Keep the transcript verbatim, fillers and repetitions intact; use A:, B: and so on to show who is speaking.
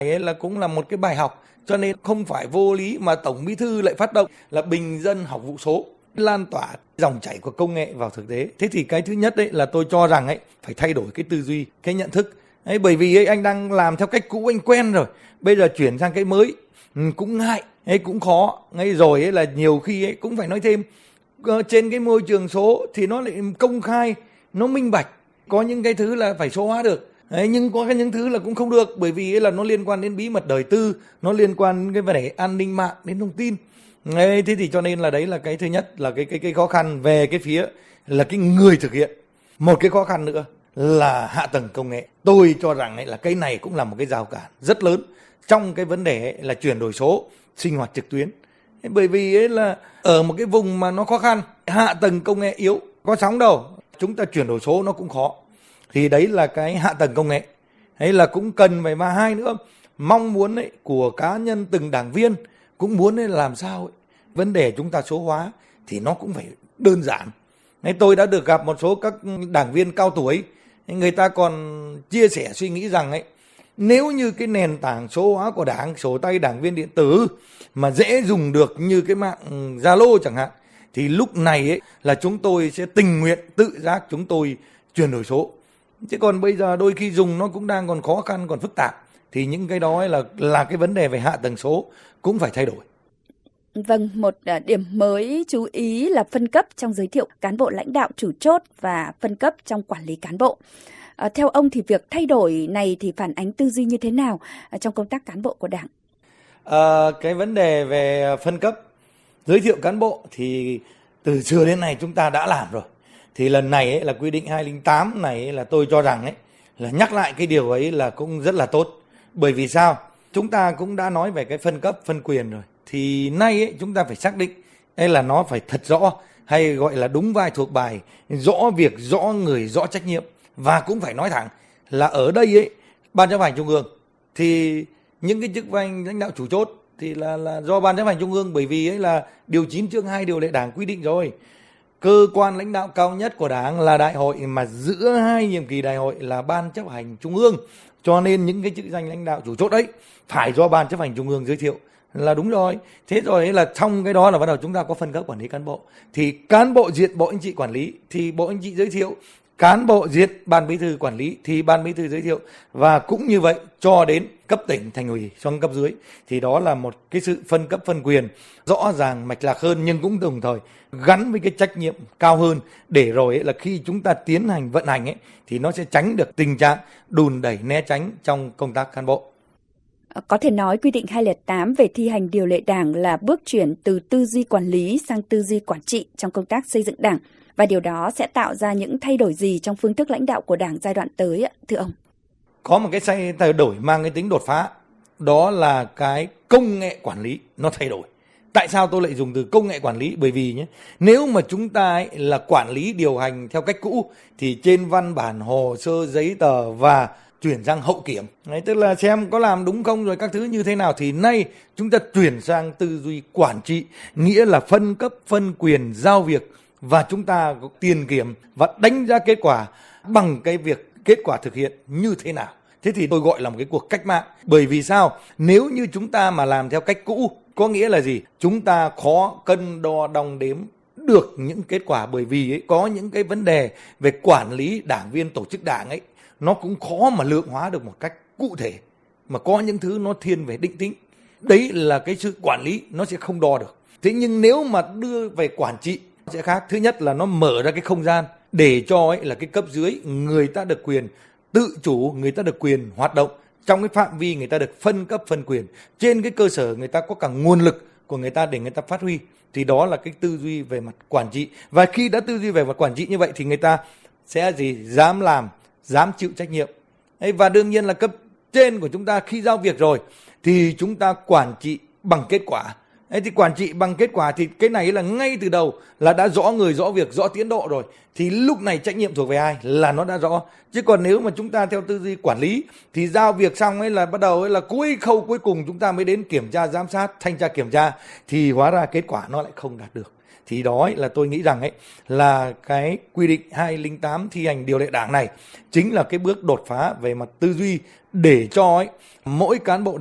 A: Đấy là cũng là một cái bài học, cho nên không phải vô lý mà Tổng Bí thư lại phát động là bình dân học vụ số, lan tỏa dòng chảy của công nghệ vào thực tế. Thế thì cái thứ nhất đấy là tôi cho rằng ấy phải thay đổi cái tư duy, cái nhận thức. Ấy, bởi vì ấy, anh đang làm theo cách cũ, anh quen rồi, bây giờ chuyển sang cái mới cũng ngại, ấy cũng khó. Ngay rồi ấy là nhiều khi ấy cũng phải nói thêm, trên cái môi trường số thì nó lại công khai, nó minh bạch. Có những cái thứ là phải số hóa được. Đấy, nhưng có cái những thứ là cũng không được, bởi vì là nó liên quan đến bí mật đời tư, nó liên quan đến cái vấn đề an ninh mạng, đến thông tin. Đấy, thế thì cho nên là đấy là cái thứ nhất là cái cái cái khó khăn về cái phía là cái người thực hiện. Một cái khó khăn nữa là hạ tầng công nghệ. Tôi cho rằng ấy là cái này cũng là một cái rào cản rất lớn trong cái vấn đề là chuyển đổi số, sinh hoạt trực tuyến. Bởi vì ấy là ở một cái vùng mà nó khó khăn, hạ tầng công nghệ yếu, có sóng đâu, chúng ta chuyển đổi số nó cũng khó. Thì đấy là cái hạ tầng công nghệ. Đấy là cũng cần phải, mà hai nữa, mong muốn ấy của cá nhân từng đảng viên cũng muốn ấy làm sao ấy, vấn đề chúng ta số hóa thì nó cũng phải đơn giản. Đấy, tôi đã được gặp một số các đảng viên cao tuổi, người ta còn chia sẻ suy nghĩ rằng ấy, nếu như cái nền tảng số hóa của đảng, sổ tay đảng viên điện tử mà dễ dùng được như cái mạng Zalo chẳng hạn, thì lúc này ấy là chúng tôi sẽ tình nguyện tự giác chúng tôi chuyển đổi số. Chứ còn bây giờ đôi khi dùng nó cũng đang còn khó khăn, còn phức tạp, thì những cái đó là là cái vấn đề về hạ tầng số cũng phải thay đổi.
B: Vâng, một điểm mới chú ý là phân cấp trong giới thiệu cán bộ lãnh đạo chủ chốt và phân cấp trong quản lý cán bộ. À, theo ông thì việc thay đổi này thì phản ánh tư duy như thế nào trong công tác cán bộ của Đảng?
A: À, cái vấn đề về phân cấp, giới thiệu cán bộ thì từ xưa đến nay chúng ta đã làm rồi. Thì lần này ấy là quy định hai không tám này ấy là tôi cho rằng ấy là nhắc lại cái điều ấy là cũng rất là tốt. Bởi vì sao? Chúng ta cũng đã nói về cái phân cấp, phân quyền rồi. Thì nay ấy chúng ta phải xác định hay là nó phải thật rõ, hay gọi là đúng vai thuộc bài, rõ việc, rõ người, rõ trách nhiệm. Và cũng phải nói thẳng là ở đây ấy, Ban chấp hành Trung ương thì những cái chức danh lãnh đạo chủ chốt thì là, là do Ban chấp hành Trung ương, bởi vì ấy là điều chín chương hai điều lệ Đảng quy định rồi. Cơ quan lãnh đạo cao nhất của Đảng là đại hội, mà giữa hai nhiệm kỳ đại hội là Ban chấp hành Trung ương. Cho nên những cái chức danh lãnh đạo chủ chốt đấy phải do Ban chấp hành Trung ương giới thiệu là đúng rồi. Thế rồi ấy là trong cái đó là bắt đầu chúng ta có phân cấp quản lý cán bộ. Thì cán bộ diện Bộ Chính trị quản lý thì Bộ Chính trị giới thiệu, cán bộ diện Ban Bí thư quản lý thì Ban Bí thư giới thiệu, và cũng như vậy cho đến cấp tỉnh, thành ủy, xong cấp dưới. Thì đó là một cái sự phân cấp phân quyền rõ ràng, mạch lạc hơn, nhưng cũng đồng thời gắn với cái trách nhiệm cao hơn, để rồi ấy là khi chúng ta tiến hành vận hành ấy thì nó sẽ tránh được tình trạng đùn đẩy né tránh trong công tác cán bộ.
B: Có thể nói quy định hai không tám về thi hành điều lệ Đảng là bước chuyển từ tư duy quản lý sang tư duy quản trị trong công tác xây dựng Đảng, và điều đó sẽ tạo ra những thay đổi gì trong phương thức lãnh đạo của Đảng giai đoạn tới, thưa ông?
A: Có một cái thay đổi mang cái tính đột phá, đó là cái công nghệ quản lý nó thay đổi. Tại sao tôi lại dùng từ công nghệ quản lý? Bởi vì nhé, nếu mà chúng ta ấy là quản lý điều hành theo cách cũ thì trên văn bản, hồ sơ, giấy tờ và chuyển sang hậu kiểm. Đấy, tức là xem có làm đúng không rồi các thứ như thế nào. Thì nay chúng ta chuyển sang tư duy quản trị, nghĩa là phân cấp, phân quyền, giao việc, và chúng ta có tiền kiểm và đánh giá kết quả bằng cái việc kết quả thực hiện như thế nào. Thế thì tôi gọi là một cái cuộc cách mạng. Bởi vì sao? Nếu như chúng ta mà làm theo cách cũ, có nghĩa là gì? Chúng ta khó cân đo đong đếm được những kết quả, bởi vì ấy, có những cái vấn đề về quản lý đảng viên, tổ chức đảng ấy, nó cũng khó mà lượng hóa được một cách cụ thể, mà có những thứ nó thiên về định tính. Đấy là cái sự quản lý nó sẽ không đo được. Thế nhưng nếu mà đưa về quản trị sẽ khác. Thứ nhất là nó mở ra cái không gian để cho ấy là cái cấp dưới người ta được quyền tự chủ, người ta được quyền hoạt động trong cái phạm vi người ta được phân cấp phân quyền, trên cái cơ sở người ta có cả nguồn lực của người ta để người ta phát huy. Thì đó là cái tư duy về mặt quản trị. Và khi đã tư duy về mặt quản trị như vậy thì người ta sẽ gì? Dám làm, dám chịu trách nhiệm. Đấy, và đương nhiên là cấp trên của chúng ta khi giao việc rồi thì chúng ta quản trị bằng kết quả. Đấy, thì quản trị bằng kết quả thì cái này là ngay từ đầu là đã rõ người, rõ việc, rõ tiến độ rồi. Thì lúc này trách nhiệm thuộc về ai là nó đã rõ. Chứ còn nếu mà chúng ta theo tư duy quản lý thì giao việc xong ấy là bắt đầu ấy là cuối khâu cuối cùng chúng ta mới đến kiểm tra, giám sát, thanh tra kiểm tra, thì hóa ra kết quả nó lại không đạt được. thì đó ấy, là tôi nghĩ rằng ấy là cái quy định hai không tám thi hành điều lệ đảng này chính là cái bước đột phá về mặt tư duy để cho ấy mỗi cán bộ